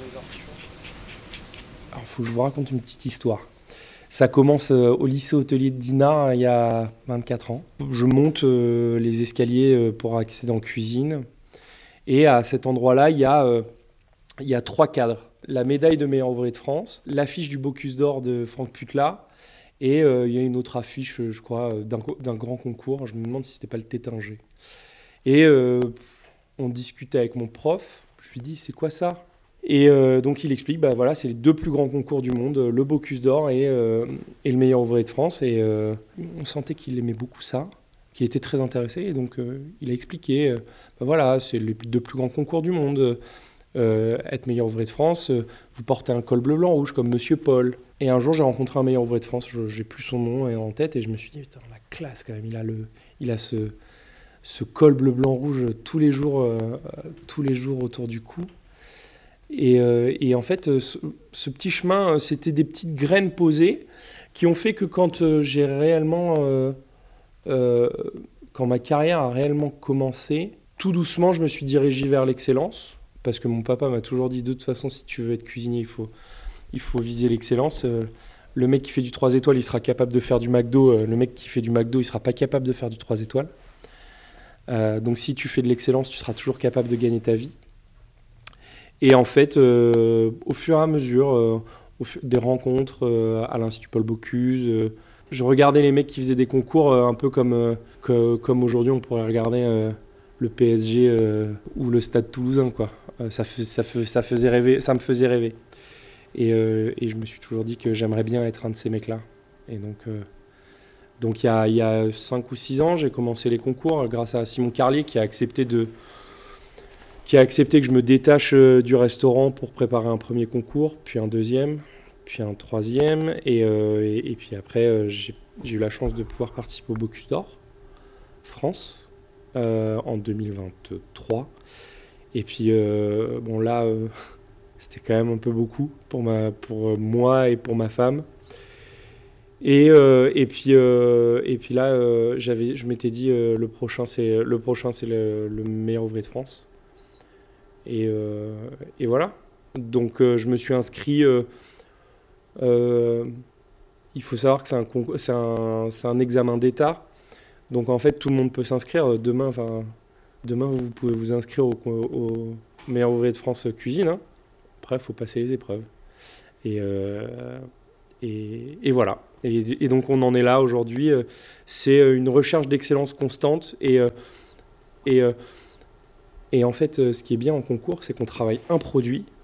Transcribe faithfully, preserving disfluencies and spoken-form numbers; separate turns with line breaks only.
Alors, il faut que je vous raconte une petite histoire. Ça commence euh, au lycée hôtelier de Dinard, il y a vingt-quatre ans. Je monte euh, les escaliers euh, pour accéder en cuisine. Et à cet endroit-là, il y a, euh, il y a trois cadres. La médaille de meilleur ouvrier de France, l'affiche du Bocuse d'Or de Franck Putla, et euh, il y a une autre affiche, je crois, d'un, d'un grand concours. Je me demande si c'était pas le Tétinger. Et euh, on discutait avec mon prof. Je lui dis, c'est quoi ça? Et euh, donc il explique, bah voilà, c'est les deux plus grands concours du monde, le Bocuse d'Or et, euh, et le meilleur ouvrier de France. Et euh, on sentait qu'il aimait beaucoup ça, qu'il était très intéressé. Et donc euh, il a expliqué, euh, bah voilà, c'est les deux plus grands concours du monde. Euh, être meilleur ouvrier de France, euh, vous portez un col bleu, blanc, rouge comme Monsieur Paul. Et un jour, j'ai rencontré un meilleur ouvrier de France, je, j'ai plus son nom en tête, et je me suis dit, putain, la classe quand même, il a, le, il a ce, ce col bleu, blanc, rouge tous les jours, euh, tous les jours autour du cou. Et, euh, et en fait, ce, ce petit chemin, c'était des petites graines posées qui ont fait que quand euh, j'ai réellement, euh, euh, quand ma carrière a réellement commencé, tout doucement, je me suis dirigé vers l'excellence. Parce que mon papa m'a toujours dit, de toute façon, si tu veux être cuisinier, il faut, il faut viser l'excellence. Euh, le mec qui fait du trois étoiles, il sera capable de faire du McDo. Euh, le mec qui fait du McDo, il sera pas capable de faire du trois étoiles. Euh, donc si tu fais de l'excellence, tu seras toujours capable de gagner ta vie. Et en fait, euh, au fur et à mesure, euh, au fu- des rencontres euh, à l'Institut Paul Bocuse, euh, je regardais les mecs qui faisaient des concours euh, un peu comme, euh, que, comme aujourd'hui on pourrait regarder euh, le P S G euh, ou le Stade Toulousain, quoi. Euh, ça, fais- ça, fais- ça faisait rêver, ça me faisait rêver. Et, euh, et je me suis toujours dit que j'aimerais bien être un de ces mecs-là. Et donc, euh, donc il y a, il y a cinq ou six ans, j'ai commencé les concours grâce à Simon Carlier qui a accepté de, qui a accepté que je me détache euh, du restaurant pour préparer un premier concours, puis un deuxième, puis un troisième. Et, euh, et, et puis après, euh, j'ai, j'ai eu la chance de pouvoir participer au Bocuse d'Or France euh, en deux mille vingt-trois. Et puis, euh, bon là, euh, c'était quand même un peu beaucoup pour, ma, pour moi et pour ma femme. Et, euh, et, puis, euh, et puis là, euh, j'avais, je m'étais dit, euh, le prochain, c'est, le, prochain, c'est le, le meilleur ouvrier de France. Et, euh, et voilà. Donc, euh, je me suis inscrit. Euh, euh, il faut savoir que c'est un, concours- c'est un, c'est un examen d'État. Donc, en fait, tout le monde peut s'inscrire. Demain, enfin, demain vous pouvez vous inscrire au, au meilleur ouvrier de France cuisine, hein. Après, il faut passer les épreuves. Et, euh, et, et voilà. Et, et donc, on en est là aujourd'hui. Euh, C'est une recherche d'excellence constante. Et, euh, et, euh, et en fait, euh, ce qui est bien en concours, c'est qu'on travaille un produit